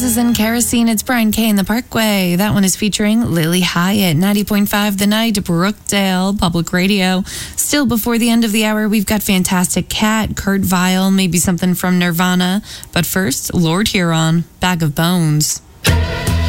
Roses and Kerosene. It's Brian K. in the Parkway. That one is featuring Lily Hyatt, 90.5 The Night, Brookdale Public Radio. Still before the end of the hour, we've got Fantastic Cat, Kurt Vile, maybe something from Nirvana. But first, Lord Huron, Bag of Bones.